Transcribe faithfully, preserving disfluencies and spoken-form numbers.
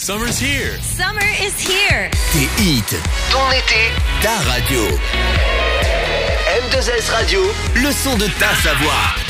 Summer's here. Summer is here. Tes hits, ton été, ta radio. M deux S Radio, le son de ta Savoie.